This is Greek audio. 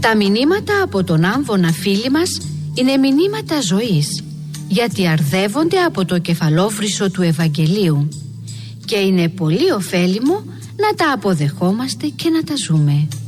Τα μηνύματα από τον Άμβονα φίλοι μας είναι μηνύματα ζωής, γιατί αρδεύονται από το κεφαλόφρυσο του Ευαγγελίου και είναι πολύ ωφέλιμο να τα αποδεχόμαστε και να τα ζούμε.